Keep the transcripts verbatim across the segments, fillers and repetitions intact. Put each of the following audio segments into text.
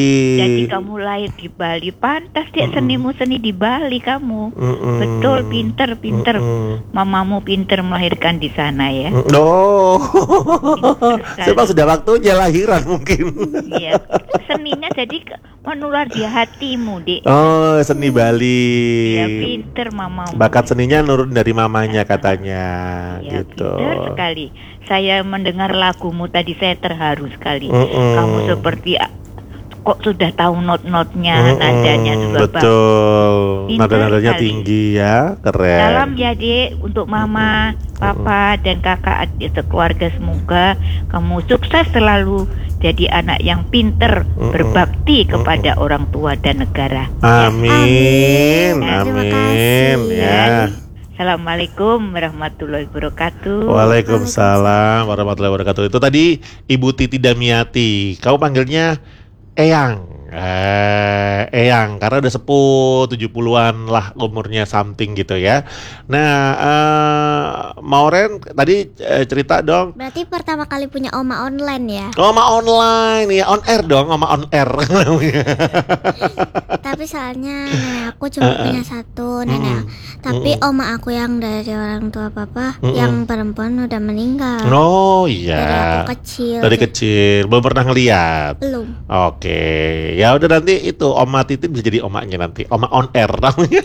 Jadi kamu lahir di Bali, pantas deh Mm-mm. senimu seni di Bali kamu. Mm-mm. Betul, pinter, pinter. Mm-mm. Mamamu pinter melahirkan di sana ya. Mm, Oh, Pinter memang sekali. sudah waktunya lahiran mungkin. Iya, seninya jadi ke- menular di hatimu, Dek. Oh, seni Bali. Iya, pinter mamamu. Bakat seninya nurun dari mamanya katanya, Iya, gitu. pinter sekali. Saya mendengar lagumu tadi saya terharu sekali. Mm-mm. Kamu seperti ah, kok sudah tahu not-notnya, Mm-mm, nadanya juga bagus. betul. Pintar Nada-nadanya sekali. tinggi ya, keren. Salam ya Dek untuk mama, papa dan kakak adik keluarga, semoga kamu sukses selalu jadi anak yang pinter, Mm-mm. berbakti kepada orang tua dan negara. Amin, Ya. Terima amin kasih. ya. Assalamualaikum warahmatullahi wabarakatuh. Waalaikumsalam warahmatullahi wabarakatuh. Itu tadi Ibu Titi Damiati. Kamu panggilnya Eyang. Eh, Eyang karena udah sepuh tujuh puluhan lah umurnya something gitu ya. Nah, eh, Mauren tadi eh, cerita dong. Berarti pertama kali punya oma online ya. Oma online ya, on air dong, oma on air. Tapi soalnya nenek aku cuma punya satu nenek. Tapi Mm-mm. oma aku yang dari orang tua papa Mm-mm. yang perempuan udah meninggal. Oh Dari iya. aku kecil. Dari kecil belum pernah ngeliat. Belum. Oke, ya udah nanti itu Oma Titi bisa jadi omanya nanti, Oma on air namanya.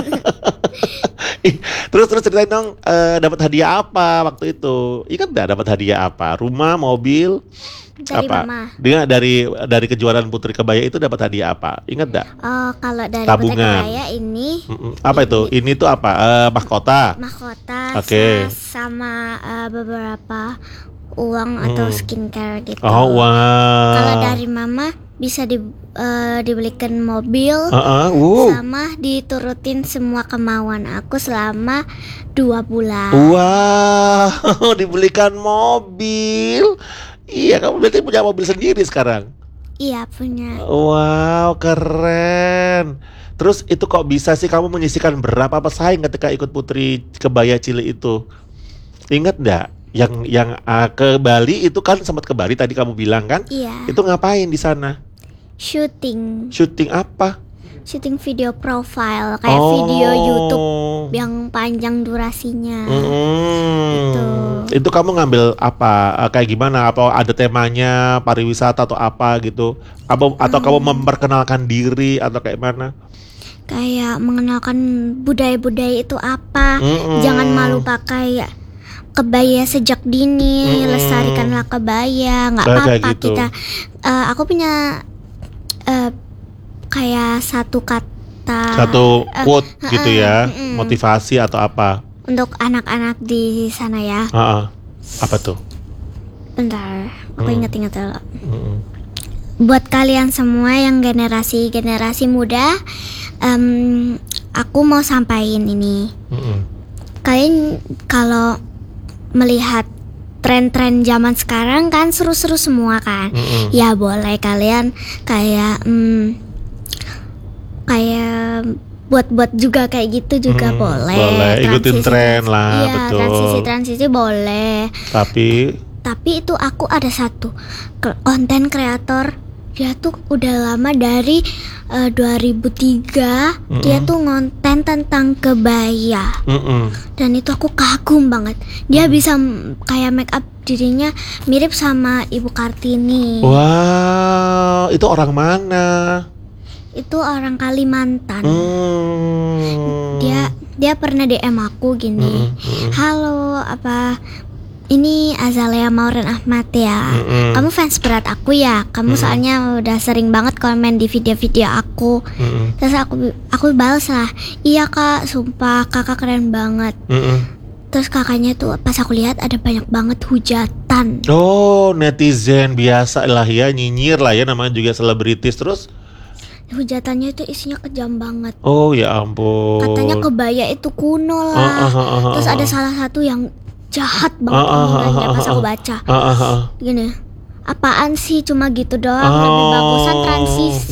Ih, terus terus ceritain dong, eh, dapat hadiah apa waktu itu? Ingat nggak dapat hadiah apa? Rumah, mobil, Dari apa? mama. Dia dari dari kejuaraan Putri Kebaya itu dapat hadiah apa? Ingat nggak? Oh, kalau dari Tabungan. Putri Kebaya ini Mm-mm. Apa itu? Ini tuh apa? Eh, mahkota. mahkota Oke. sa- sama eh, beberapa uang atau Mm. skincare gitu. Oh wow. Kalau dari mama bisa di, eh, dibelikan mobil. Heeh, uh. Sama diturutin semua kemauan aku selama dua bulan. Wow, dibelikan mobil. Iya, kamu berarti punya mobil sendiri sekarang. Iya punya. Wow, keren. Terus itu kok bisa sih kamu menyisihkan berapa pesaing ketika ikut Putri Kebaya Cilik itu? Ingat nggak? Yang yang uh, ke Bali itu kan sempat ke Bali tadi kamu bilang kan? Iya. Itu ngapain di sana? Syuting, Syuting apa? syuting video profile kayak video YouTube Oh. yang panjang durasinya. Mm. Gitu. Itu kamu ngambil apa? Eh, Kayak gimana? Apa ada temanya pariwisata atau apa gitu? Apa atau kamu memperkenalkan diri atau kayak mana? Kayak mengenalkan budaya-budaya itu apa. Mm-mm. Jangan malu pakai kebaya sejak dini. Mm-mm. Lestarikanlah kebaya. Nggak Kayak apa-apa gitu. kita. Eh, aku punya eh, kayak satu kata. Satu eh, quote eh, gitu eh, ya, mm-mm. motivasi atau apa? Untuk anak-anak di sana ya. Heeh. Apa tuh? Bentar, aku Hmm. ingat-ingat dulu. Mm-mm. Buat kalian semua yang generasi-generasi muda, em, aku mau sampaikan ini. Mm-mm. Kalian kalau melihat tren-tren zaman sekarang kan seru-seru semua kan. Mm-mm. Ya boleh kalian kayak hmm, kayak buat-buat juga kayak gitu juga Hmm, boleh. boleh. Ikutin Transisi- tren lah, Iya, betul. transisi-transisi boleh. Tapi Tapi itu aku ada satu ke- konten kreator, dia tuh udah lama dari eh, dua ribu tiga. Dia Mm-mm. tuh ngonten tentang kebaya. mm-mm. Dan itu aku kagum banget. Dia bisa m- kayak make up dirinya mirip sama Ibu Kartini. Wow, itu orang mana? Itu orang Kalimantan. Hmm. Dia dia pernah D M aku gini. Mm-mm, mm-mm. Halo, apa ini Azalea Mauren Ahmad ya? Mm-mm. Kamu fans berat aku ya? Kamu Mm-mm. soalnya udah sering banget komen di video-video aku. Mm-mm. Terus aku aku balas lah, iya kak, sumpah kakak keren banget. Mm-mm. Terus kakaknya tuh pas aku lihat ada banyak banget hujatan. Oh, netizen biasa lah ya, nyinyir lah ya, namanya juga selebritis. Terus Hujatannya itu isinya kejam banget. oh ya ampun. Katanya kebaya itu kuno Ah, ah, lah. ah, ah, Terus ah, ada ah. salah satu yang jahat banget Ah, ah, ah, omongannya ah, pas ah, aku ah. baca. Ah, ah, ah. Gini, apaan sih cuma gitu doang, lebih Oh. bagusan transisi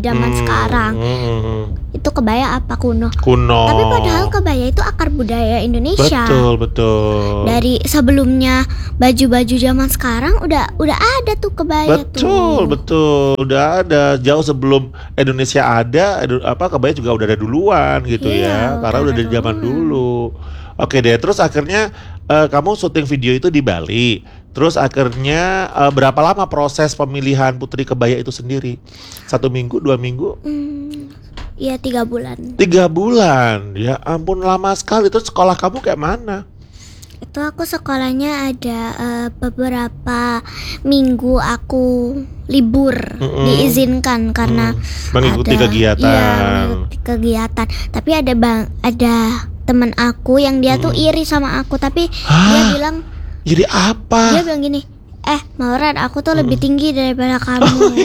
zaman Hmm, sekarang. hmm. Itu kebaya apa kuno? Kuno. Tapi padahal kebaya itu akar budaya Indonesia. Betul, betul. Dari sebelumnya baju-baju zaman sekarang udah udah ada tuh kebaya Betul, tuh. betul. Udah ada jauh sebelum Indonesia ada, edu- apa kebaya juga udah ada duluan gitu Iya, ya. Karena udah udah ada dari zaman duluan. dulu. Oke deh, terus akhirnya eh, kamu syuting video itu di Bali. Terus akhirnya eh, berapa lama proses pemilihan putri kebaya itu sendiri? Satu minggu, dua minggu? Hmm, Iya tiga bulan. Tiga bulan, ya ampun lama sekali. Terus sekolah kamu kayak mana? Itu aku sekolahnya ada eh, beberapa minggu aku libur, Mm-mm. diizinkan karena Hmm, mengikuti ada kegiatan. iya, mengikuti kegiatan. Tapi ada bang ada temen aku yang dia tuh iri sama aku, tapi dia Hah? bilang Jadi apa? dia bilang gini, eh Mauren, aku tuh lebih tinggi daripada kamu.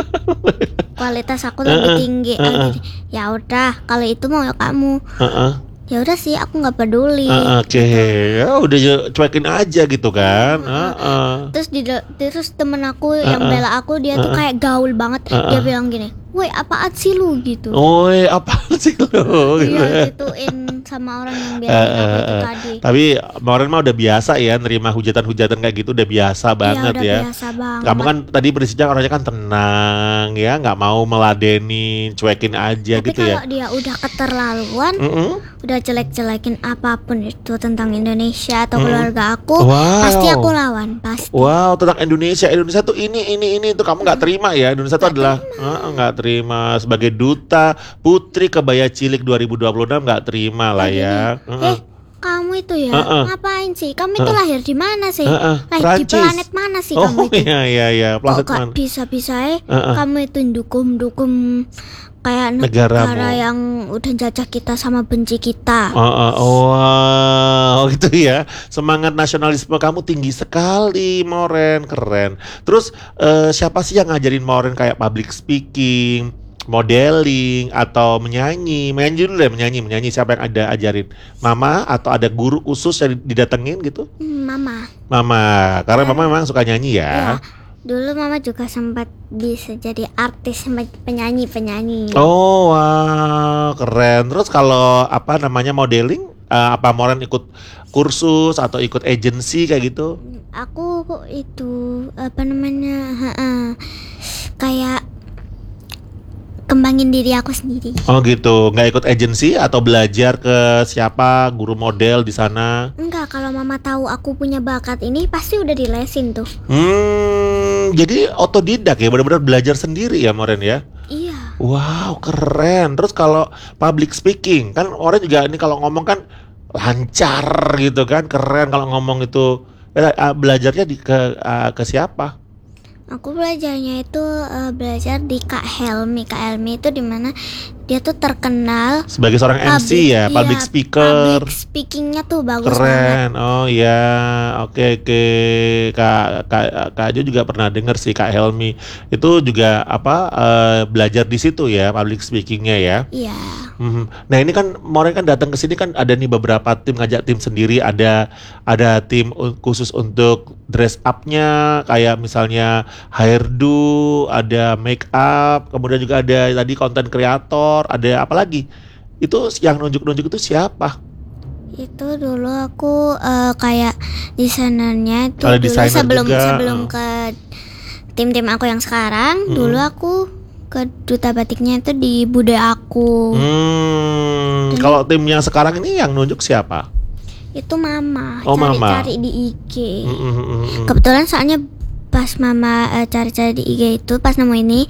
Kualitas aku lebih tinggi. Ah, gini. Ya udah, kalau itu mau kamu. Heeh. Ya udah sih, aku nggak peduli. Ah, Oke, ya udah ju- cuekin aja gitu kan. Heeh. Terus di terus temen aku yang Uh-uh. bela aku, dia tuh kayak gaul banget. Uh-uh. Dia bilang gini, woi apaan sih lu gitu. Woi, apa sih lo? Gitu. Iya gituin sama orang yang bela Eh, aku eh, itu eh. tadi. Tapi Mauren mah udah biasa ya nerima hujatan-hujatan kayak gitu, udah biasa banget Iya udah ya. biasa banget. Kamu kan tadi prinsipnya orangnya kan tenang ya, nggak mau meladenin, cuekin aja Tapi gitu ya. kalau dia udah keterlaluan, Mm-mm. udah jelek-jelekin apapun itu tentang Indonesia atau Mm. keluarga aku, Wow. pasti aku lawan, pasti. Wow, tentang Indonesia, Indonesia tuh ini, ini, ini tuh kamu nggak terima ya? Indonesia tuh Nggak adalah Heeh, nggak terima sebagai duta Putri Kebaya Cilik dua ribu dua puluh enam nggak terima lah ya. Eh, Heeh. kamu itu ya, Uh-uh. ngapain sih? Kamu itu lahir di mana sih? Heeh, Lahir di Prancis. planet mana sih Oh kamu itu? iya iya iya, planet Kok gak mana? bisa-bisa ya Uh-uh. kamu itu dukung-dukung kayak Negaramu. negara yang udah jajah kita sama benci kita. Oh, oh, oh, wow, gitu ya. Semangat nasionalisme kamu tinggi sekali, Mauren, keren. Terus eh, siapa sih yang ngajarin Mauren kayak public speaking, modeling, atau menyanyi? Menyanyi dulu deh, menyanyi, menyanyi. Siapa yang ada ajarin? Mama atau ada guru khusus yang didatengin gitu? Hmm, Mama. Mama, karena Mama memang suka nyanyi ya. Iya. Dulu Mama juga sempat bisa jadi artis, penyanyi-penyanyi. Oh, wow, keren. Terus kalau apa namanya modeling, eh, apa Mauren ikut kursus atau ikut agency kayak gitu? Aku itu apa namanya? heeh, kayak kembangin diri aku sendiri. Oh gitu, nggak ikut agency atau belajar ke siapa guru model di sana? Enggak, kalau Mama tahu aku punya bakat ini pasti udah dilesin tuh. Hmm, jadi otodidak ya, benar-benar belajar sendiri ya, Mauren ya. Iya. Wow, keren. Terus kalau public speaking, kan orang juga ini kalau ngomong kan lancar gitu kan, keren kalau ngomong itu. Eh, eh, belajarnya di ke eh, ke siapa? Aku belajarnya itu eh, belajar di Kak Helmi. Kak Helmi itu dimana dia tuh terkenal Sebagai seorang M C ya, iya, public speaker. Public speakingnya tuh bagus banget. Keren, oh ya, oke oke, kak kak kak Jo juga pernah denger sih Kak Helmi itu juga apa eh, belajar di situ ya public speakingnya ya. Iya. Mhm. Nah ini kan Mauren kan datang ke sini kan ada nih beberapa tim, ngajak tim sendiri, ada ada tim u- khusus untuk dress up-nya kayak misalnya hairdo, ada make up, kemudian juga ada tadi konten kreator, ada apa lagi? Itu yang nunjuk-nunjuk itu siapa? Itu dulu aku eh, kayak desainernya itu Ada dulu desainer sebelum juga. sebelum ke tim-tim aku yang sekarang. Mm-mm. Dulu aku ke duta batiknya itu di bude aku. Hmm, kalau tim yang sekarang ini yang nunjuk siapa? Itu Mama Oh, Mama. cari-cari di I G. Mm, mm, mm, mm. Kebetulan soalnya pas Mama eh, cari-cari di I G itu pas nemu ini,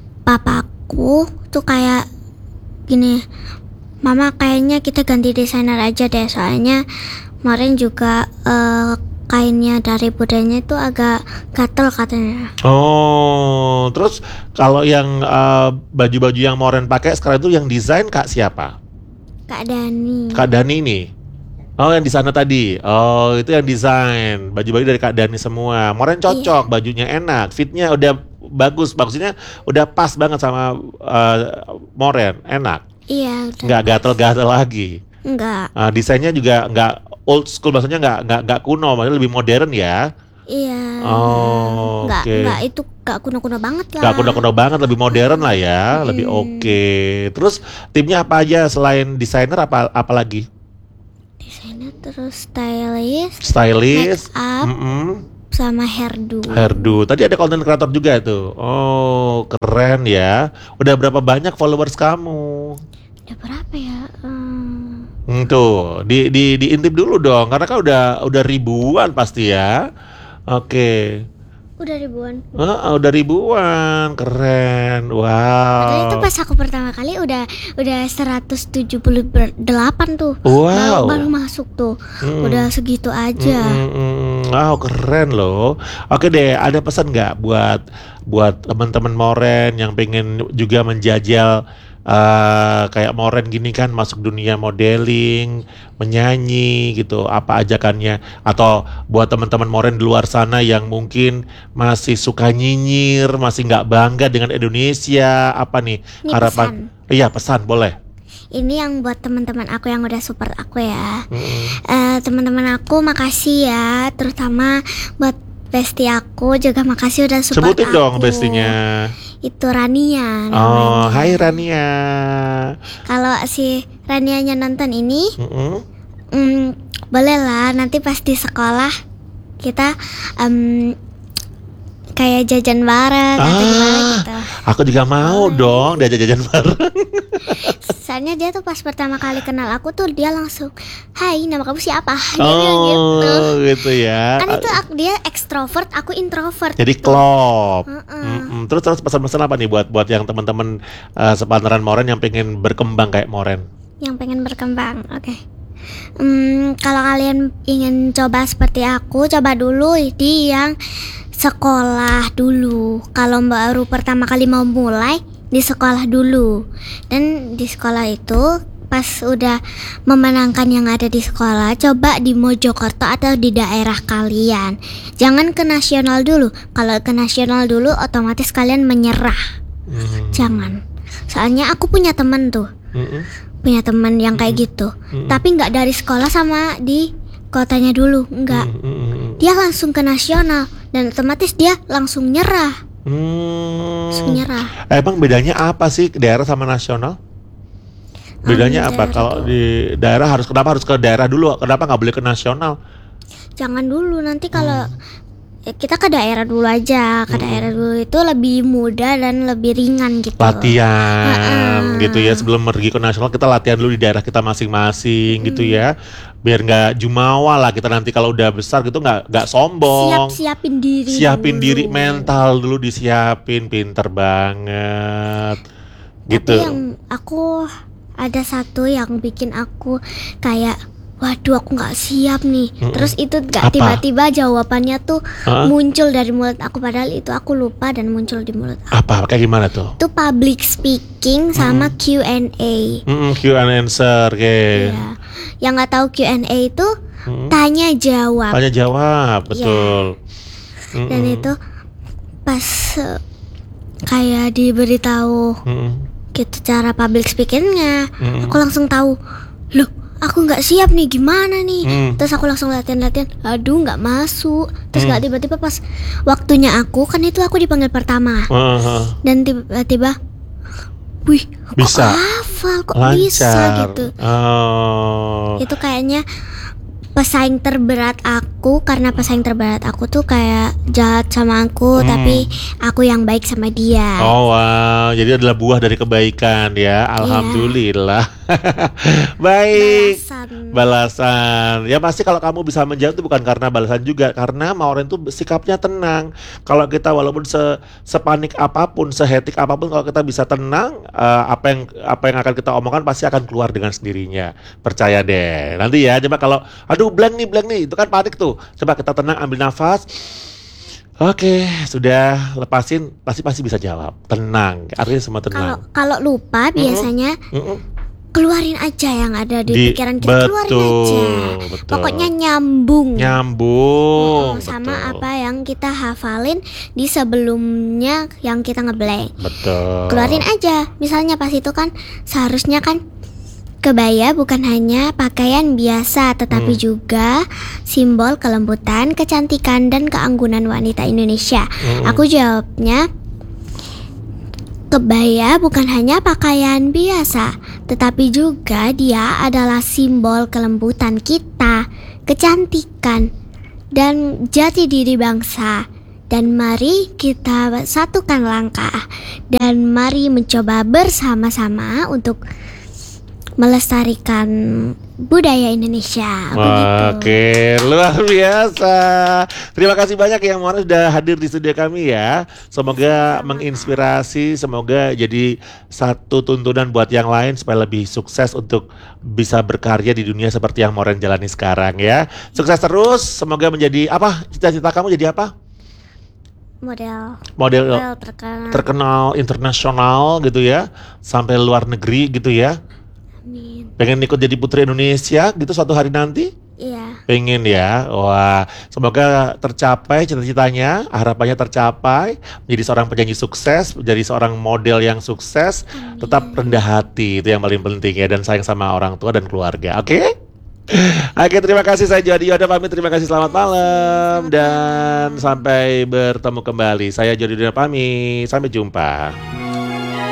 papaku tuh kayak gini, Mama kayaknya kita ganti desainer aja deh, soalnya kemarin juga eh, kainnya dari budanya itu agak gatel katanya. Oh, terus kalau yang eh, baju-baju yang Mauren pakai sekarang itu yang desain Kak siapa? Kak Dani. Kak Dani nih. Oh, yang di sana tadi. Oh, itu yang desain. Baju-baju dari Kak Dani semua. Mauren cocok, bajunya enak, fitnya udah bagus, bagusnya udah pas banget sama eh, Mauren, enak. Iya, udah. Nggak gatel-gatel lagi. Enggak. Ah, desainnya juga nggak old school, maksudnya nggak nggak nggak kuno, maksudnya lebih modern ya. Iya. Oh, Enggak, oke. enggak itu gak kuno-kuno banget lah. Gak kuno-kuno banget, lebih modern lah ya, Hmm. lebih oke. Terus timnya apa aja selain desainer, apa apa lagi? Desainer, terus stylist, Stylist, make up, mm-mm, sama hairdo. hairdo. Tadi ada content creator juga tuh. Oh, keren ya. Udah berapa banyak followers kamu? Udah berapa ya? Hmm, Hmm, tuh, di di diintip dulu dong, karena kan udah udah ribuan pasti ya. Oke. udah ribuan. Ah, udah ribuan, keren. Padahal itu Wow. pas aku pertama kali udah udah seratus tujuh puluh delapan tuh. Wow. Baru, baru masuk tuh. Mm. Udah segitu aja. Mm, mm, mm. Wow, keren loh. Oke deh, ada pesan nggak buat buat teman-teman Moren yang pengen juga menjajal eh, kayak Moren gini kan, masuk dunia modeling, menyanyi gitu, apa ajakannya? Atau buat teman-teman Moren di luar sana yang mungkin masih suka nyinyir, masih nggak bangga dengan Indonesia, apa nih Ini harapan? Iya, pesan boleh. Ini yang buat teman-teman aku yang udah support aku ya. Mm-mm. Eh, teman-teman aku makasih ya, terutama buat bestie aku juga makasih udah support Sebutin aku. dong bestinya. Itu Rania Oh, namanya. hai Rania. Kalau si Ranianya nonton ini, Mm-mm. hmm, boleh lah nanti pas di sekolah kita em, kayak jajan bareng atau gimana Ah, gitu. aku juga mau dong diajak jajan bareng. Soalnya dia tuh pas pertama kali kenal aku tuh dia langsung, "Hai, nama kamu siapa?" Dia bilang gitu. Oh, gitu ya. Kan itu aku, dia ekstrovert, aku introvert. Jadi gitu. klop. Heeh. Mm-mm. Terus terus pesan-pesan apa nih buat buat yang teman-teman eh, sepantaran Moren yang pengen berkembang kayak Moren? Yang pengen berkembang, oke. Hmm, kalau kalian ingin coba seperti aku, coba dulu di yang sekolah dulu. Kalau baru pertama kali mau mulai, di sekolah dulu. Dan di sekolah itu pas udah memenangkan yang ada di sekolah, coba di Mojokerto atau di daerah kalian. Jangan ke nasional dulu. Kalau ke nasional dulu otomatis kalian menyerah. Mm. Jangan. Soalnya aku punya temen tuh, Mm-mm. punya temen yang kayak gitu. Mm-mm. Tapi nggak dari sekolah sama di kotanya dulu, enggak. Mm-mm. Dia langsung ke nasional dan otomatis dia langsung nyerah. Hmm. Langsung nyerah. Emang bedanya apa sih daerah sama nasional? Bedanya Um, apa? daerah Kalau tuh. di daerah harus kenapa harus ke daerah dulu? Kenapa nggak boleh ke nasional? Jangan dulu, nanti kalau ya kita ke daerah dulu aja. Ke daerah dulu itu lebih mudah dan lebih ringan gitu. Latihan Ha-ha. gitu ya, sebelum pergi ke nasional kita latihan dulu di daerah kita masing-masing gitu ya, biar nggak jumawa lah kita nanti kalau udah besar gitu, nggak nggak sombong. Siap-siapin diri. Siapin dulu. diri, mental dulu disiapin, pinter banget gitu. Tapi yang aku ada satu yang bikin aku kayak waduh aku nggak siap nih. Mm-mm. Terus itu Apa? nggak tiba-tiba jawabannya tuh Hah? muncul dari mulut aku, padahal itu aku lupa dan muncul di mulut aku. Apa kayak gimana tuh? Itu public speaking sama Q and A. Mm-mm, Q and answer, oke. Ya. Yang nggak tahu Q and A itu Mm. tanya jawab. Tanya jawab, betul. Dan Mm-mm. itu pas eh, kayak diberitahu Mm-mm. gitu cara public speakingnya, Mm-mm. aku langsung tahu, loh aku nggak siap nih, gimana nih. Mm. Terus aku langsung latihan-latihan, aduh nggak masuk. Terus Mm. nggak tiba-tiba pas waktunya aku, kan itu aku dipanggil pertama, Uh-huh. dan tiba-tiba wih kok Bisa. hafal, kok Lancar. bisa gitu. Oh. Itu kayaknya pesaing terberat aku, karena pesaing terberat aku tuh kayak jahat sama aku, Hmm. tapi aku yang baik sama dia. Oh wow, jadi adalah buah dari kebaikan ya. Alhamdulillah. Baik. Balasan. Balasan. Ya pasti kalau kamu bisa menjawab itu bukan karena balasan juga, karena Maureen tuh sikapnya tenang. Kalau kita walaupun se sepanik apapun, sehetik apapun, kalau kita bisa tenang, eh, apa yang apa yang akan kita omongkan pasti akan keluar dengan sendirinya. Percaya deh. Nanti ya, coba kalau aduh blank nih, blank nih, itu kan panik tuh. Coba kita tenang, ambil nafas. Oke, sudah lepasin, pasti pasti bisa jawab. Tenang, artinya semua Kalau tenang. kalau lupa biasanya Mm-mm. keluarin aja yang ada di, Di- pikiran kita, keluarin aja. betul, betul. Pokoknya nyambung. Nyambung, Oh, sama betul. apa yang kita hafalin di sebelumnya yang kita ngeblank. Betul. Keluarin aja. Misalnya pas itu kan seharusnya kan Kebaya bukan hanya pakaian biasa, tetapi Hmm. juga simbol kelembutan, kecantikan, dan keanggunan wanita Indonesia. Mm-mm. Aku jawabnya, kebaya bukan hanya pakaian biasa, tetapi juga dia adalah simbol kelembutan kita, kecantikan, dan jati diri bangsa. Dan mari kita satukan langkah, dan mari mencoba bersama-sama untuk melestarikan budaya Indonesia. Begitu. Oke, luar biasa. Terima kasih banyak yang Moana sudah hadir di studio kami ya. Semoga menginspirasi, semoga jadi satu tuntunan buat yang lain supaya lebih sukses untuk bisa berkarya di dunia seperti yang Moren jalani sekarang ya. Sukses terus, semoga menjadi apa? Cita-cita kamu jadi apa? Model Model model terkenal. terkenal internasional gitu ya, sampai luar negeri gitu ya. Amin. Pengen ikut jadi Putri Indonesia gitu suatu hari nanti? Iya. Pengen ya. Wah, semoga tercapai cita-citanya, harapannya tercapai, menjadi seorang penyanyi sukses, menjadi seorang model yang sukses, tetap rendah hati, itu yang paling penting ya, dan sayang sama orang tua dan keluarga. Oke? Oke, terima kasih, saya Jody Yoda pamit, terima kasih, selamat malam dan sampai bertemu kembali. Saya Jody Yoda pamit, sampai jumpa.